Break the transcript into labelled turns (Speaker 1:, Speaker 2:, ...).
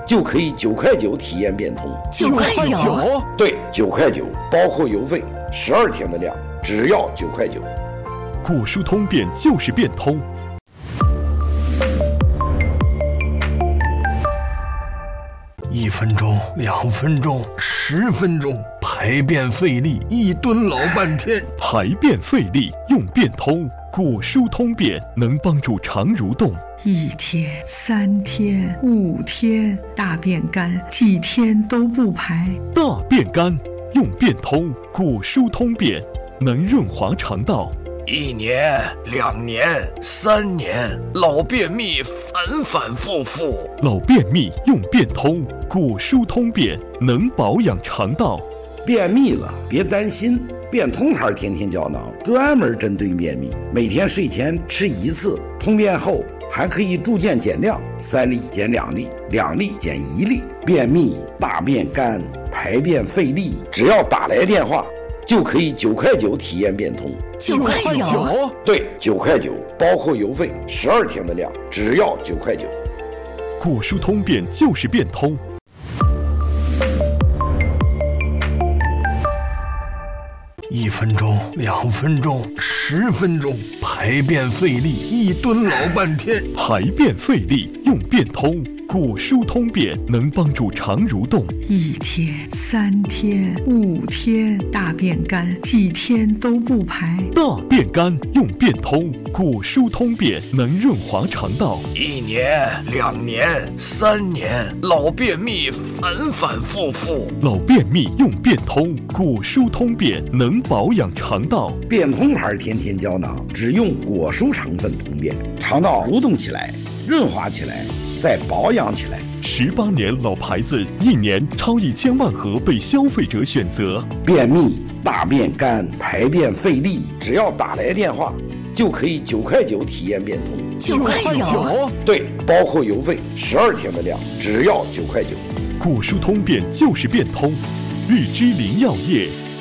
Speaker 1: 就可以9块9体验变通。
Speaker 2: 9块9？
Speaker 1: 对，9块9，包括邮费，12天的量，只要9块9。
Speaker 3: 果蔬通便就是变通。
Speaker 4: 1分钟、2分钟、10分钟，排便费力，1蹲老半天。
Speaker 3: 排便费力用变通，果蔬通便能帮助肠蠕动。
Speaker 5: 1天、3天、5天，大便干，几天都不排。
Speaker 3: 大便干用变通，果蔬通便能润滑肠道。
Speaker 6: 1年、2年、3年，老便秘反反复复。
Speaker 3: 老便秘用变通，果蔬通便能保养肠道。
Speaker 1: 便秘了别担心，变通牌天天胶囊专门针对便秘，每天睡前吃1次，通便后还可以逐渐减量，3粒减2粒，2粒减1粒。便秘、大便干、排便费力，只要打来电话，就可以9块9体验变通。
Speaker 2: 9块9？
Speaker 1: 对，9块9，包括邮费12天的量，只要9块9。
Speaker 3: 果蔬通便就是变通。
Speaker 4: 1分钟、2分钟、10分钟，排便费力，1蹲老半天。
Speaker 3: 排便费力用变通，果蔬通便能帮助肠蠕动。
Speaker 5: 1天、3天、5天，大便干，几天都不排。
Speaker 3: 大便干用变通，果蔬通便能润滑肠道。
Speaker 6: 1年、2年、3年，老便秘反反复复。
Speaker 3: 老便秘用变通，果蔬通便能保养肠道。
Speaker 1: 变通牌天天胶囊只用果蔬成分通便，肠道蠕动起来，润滑起来，再保养起来。
Speaker 3: 18年老牌子，1年超1000万盒被消费者选择。
Speaker 1: 便秘、大便干、排便费力，只要打来电话，就可以9块9体验变通。
Speaker 2: 9块9？
Speaker 1: 对，包括邮费12天的量，只要9块9。
Speaker 3: 果蔬通便就是变通，日之林药业